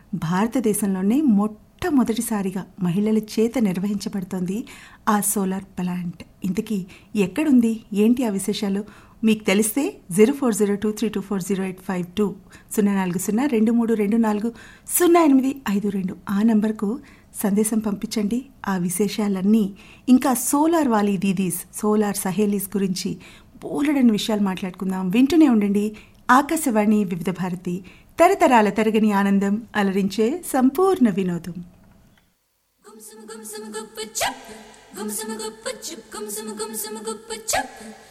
భారతదేశంలోనే మొట్టమొదటిసారిగా మహిళల చేత నిర్వహించబడుతోంది ఆ సోలార్ ప్లాంట్. ఇంతకీ ఎక్కడుంది, ఏంటి ఆ విశేషాలు మీకు తెలిస్తే 040232408520 04023240852 ఆ నంబర్కు సందేశం పంపించండి. ఆ విశేషాలన్నీ, ఇంకా సోలార్ వాలీ దీదీస్, సోలార్ సహేలీస్ గురించి బోలెడని విషయాలు మాట్లాడుకుందాం. వింటూనే ఉండండి ఆకాశవాణి వివిధ భారతి, తరతరాల తరగని ఆనందం, అలరించే సంపూర్ణ వినోదం. Gum sum gum sum gup chup, gum sum gup chup, gum sum gum sum gup chup.